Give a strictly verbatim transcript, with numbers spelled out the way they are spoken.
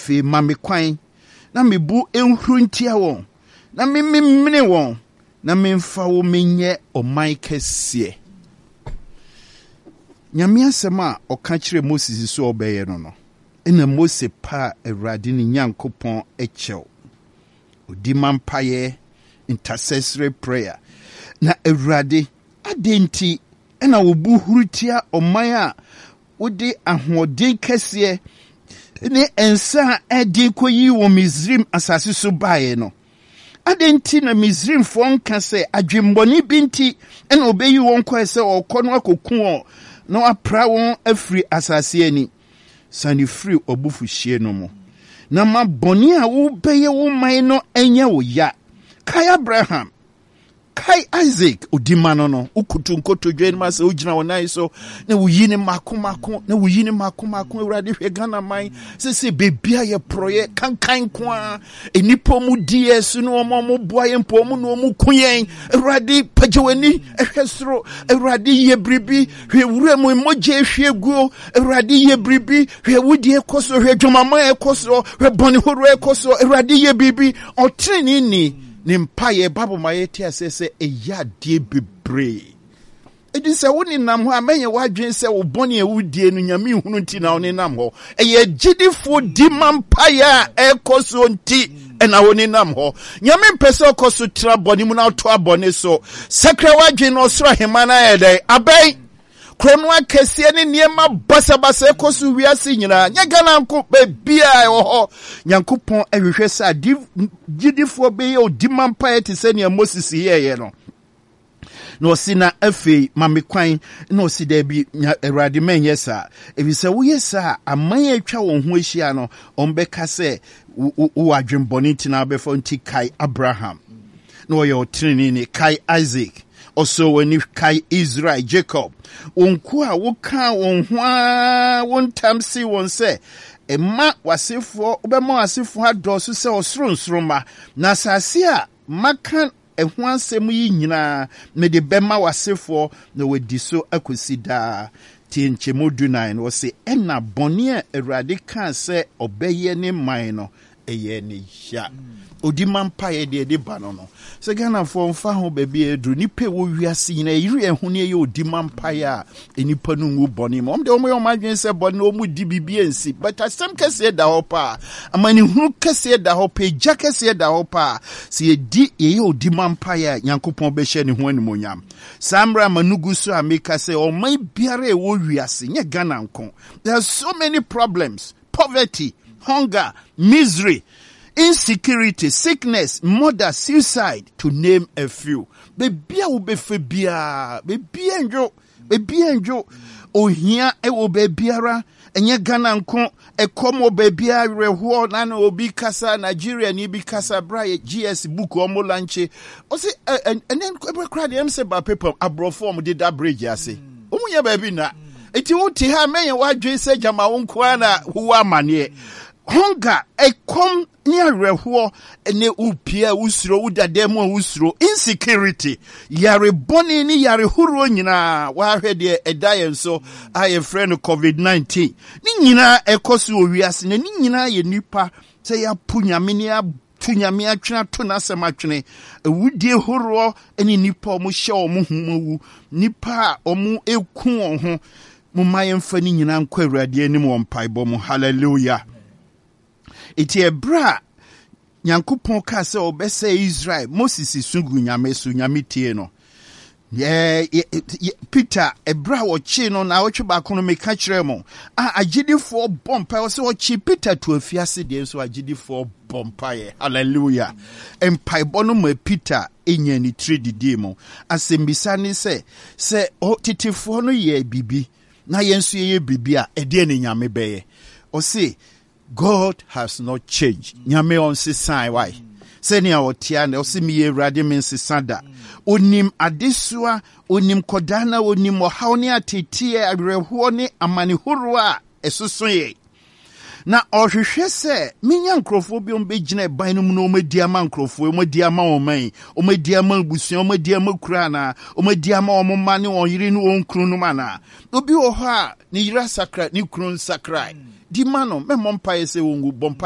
afi mame kwan na mebu enhuru ntia won na me mene won na memfa wo menye oman kese nyame asɛm a ɔka kyerɛ Moses so ɔbɛyɛ no no ena Moses pa Awurade ne Nyankopɔn ekyɛw odi mampaye intercessory prayer na Awurade adenti ena wobu hurutia oman a wode ahoɔden kɛseɛ ne ensa edi koyi wo Misrim asase so bae no adenti na Misrim fon ka sɛ adwembɔne binti ena obeyi won kɔ sɛ ɔkɔ no akoku won na apra won afiri asase ani sani free obufu hye no mo na ma bɔne a wo bɛyɛ wo man no enya wo ya kai Abraham kai Isaac odima no no ukutu nkoto dwen ma se ugina wonai so na wuyi ne makomako na wuyi ne makomako Awurade hwe Ghana man se se bebia ye proye kankan ko a enipo mu die su no omo mo boa ye mpo mu no mu kuyen Awurade pagewani ehwe soro Awurade ye bribi hwe wura mu moje hwe guo Awurade ye bribi hwe wudi ekoso hwe dwomama ekoso hwe boni horo ekoso Awurade ye bribi otrini ni Nimpaye babu mayeti asese eya die bebre. Edi se woni nam ho amenye wadwen se wo boni ewudie no nyame hunu nti na woni nam ho. Eye gidifo di mampaye ekoso nti ena woni nam ho. Nyame mpese okoso tra boni mu na to abone so. Sakra wadwen no soro hemana ede abai krono akese ne niema basa basa ekoso wiase nyina nya Ghana nko bebia e ho Nyankopon ehwehwe sa gidifo be ye odimampa ete se ne Moses yeye no no sina afi mame kwan no si da bi Awurade menye sa ebisa wo yesa aman atwa won ho ahia no ombeka se wo adwembone tina befo nti kai Abraham no ye otrini ni kai Isaac also when you kai Israel Jacob onku a wo kan won ho a won tamsi won se emma wasefo obema wasefo adoso se osronsroma na asase a makan eho asem yi nyina me de bema wasefo na wadi so akosida tienche modunan wo se ena bone a Awurade kan se obeye ne man no eye ne ya odi mampaye de de ba no no se Ghana fo mfa ho ba bi edru nipa wo wiase nyina yiri ehu ne ye odi mampaye a enipa no nwu bone mo de omo yo madwen se bone o mu di bibie nsi but asem kese da ho pa amani hu kese da ho pa ja kese da ho pa se edi ye odi mampaye Nyankopon be hye ne ho animonyam samra manugu so ameka se o mai biare wo wiase nye Ghana nko there are so many problems poverty hunger misery insecurity, sickness, murder, suicide, to name a few. Baby, I will be febia. Baby, enjo. Baby, enjo. Oh, here, I will be biara. And ye Ghana nko, e komo baby, I rewo, nano obi kasa, Nigeria, ni bi kasa, bra, G S book, omo lanche. O se, and then, every crowd, I'm say, by people, abro form, did that bridge, I say. Oh, yeah, baby, na. Eti uti ha, me, what you say, jama, unkwana, huwa manye. Hunger, a come near reho, ene upia usro, udademo usro, insecurity, yare boni ni yare huru nyina, wahede a die so, I a friend of COVID nineteen. Nina a kosu wias, ne nina ye nipa, say ya punya minia, punya mia china tuna samachne, a woody huru, any nipa mu show muhu, nipa omu e kuon, mumayan fani nyina kwera di enimu mpaibomu, hallelujah. Iti ebra Nyankopon ka se obese Israel Moses sungu nyame so nyame tie no ye Peter ebra wo chi no na wo tweba kono me ka kire mo a agidifo bompa wo se wo chi Peter to afiase de so agidifo bompa ye hallelujah empai bono ma Peter enya ni tredidi mo asembisa ni se se o titifo no ye bibi na yenso ye bibi a ede ne nyame beye o se God has not changed. Nyame on se sign why. Seni a otia na osi mi Awurade men se sada. Onim adesua, onim kodana, onim ohawni atete awerɛhoɔ ne amanehoro a ɛsoso ye. Na ɔhwehwɛ sɛ menya nkrɔfo bi ombegyina ban no mu na omedi ama nkrɔfo, omedi ama oman, omedi ama busua, omedi ama kura na, omedi ama omma ne oyiri ne onkru no mana. Obi wɔ hɔ a ne yira sakra, ne kru sakra. Di mano me mompa ese wongu bompa